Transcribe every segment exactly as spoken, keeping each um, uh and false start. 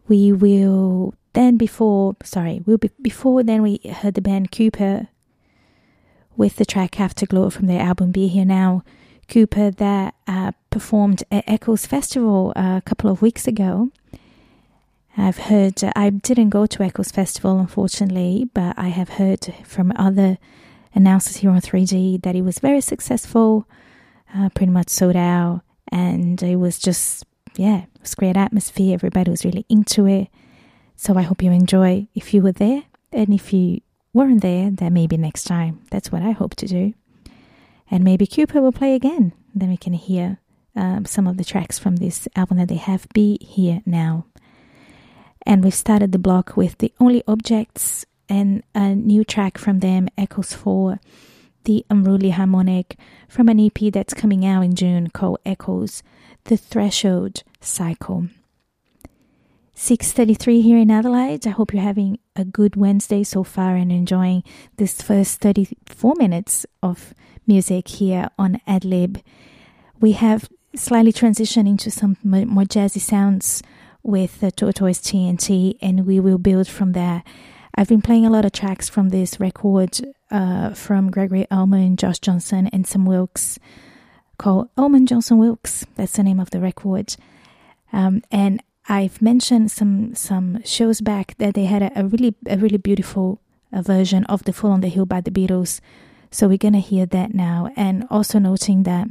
We will then before, sorry, we'll be, before then we heard the band Cooper with the track Afterglow from their album Be Here Now. Cooper that uh, performed at Echoes Festival uh, a couple of weeks ago. I've heard, uh, I didn't go to Echoes Festival unfortunately, but I have heard from other announcers here on three G that it was very successful, uh, pretty much sold out, and it was just, yeah, it was great atmosphere. Everybody was really into it. So I hope you enjoy if you were there, and if you weren't there, then maybe next time. That's what I hope to do. And maybe Cooper will play again. Then we can hear um, some of the tracks from this album that they have, Be Here Now. And we've started the block with The Only Objects and a new track from them, Echoes four, The Unruly Harmonic, from an E P that's coming out in June called Echoes, The Threshold Cycle. six thirty-three here in Adelaide. I hope you're having a good Wednesday so far and enjoying this first thirty-four minutes of music here on Adlib. We have slightly transitioned into some more jazzy sounds with the Tortoise T N T, and we will build from there. I've been playing a lot of tracks from this record uh, from Gregory Allman, Josh Johnson, and Sam Wilkes, called Allman Johnson Wilkes. That's the name of the record. Um, and I've mentioned some some shows back that they had a, a really a really beautiful uh, version of The Fool on the Hill by the Beatles. So we're going to hear that now. And also noting that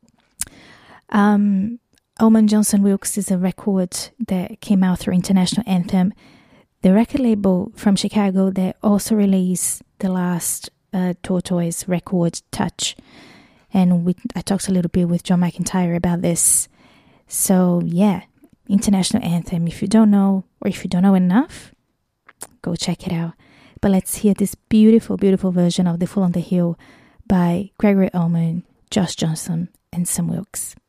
um, Allman Johnson Wilkes is a record that came out through International Anthem, the record label from Chicago that also released the last uh, Tortoise record, Touch. And we, I talked a little bit with John McIntyre about this. So yeah, International Anthem. If you don't know, or if you don't know enough, go check it out. But let's hear this beautiful, beautiful version of The Fool on the Hill by Gregory Allman, Josh Johnson, and Sam Wilkes.